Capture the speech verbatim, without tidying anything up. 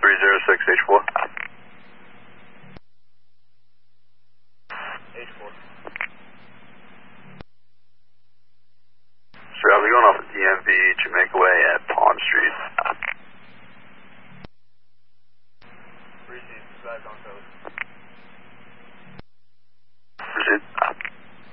three zero six, H four. H four. Sir, I'll be going off the D M V Jamaica Way at Pond Street. Receive, back on code.